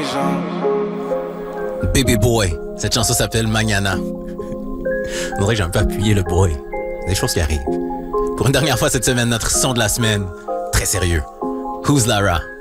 Baby Boy, cette chanson s'appelle Mañana. On dirait que j'ai un peu appuyé le boy. Des choses qui arrivent. Pour une dernière fois cette semaine, notre son de la semaine, très sérieux. Who's Lara?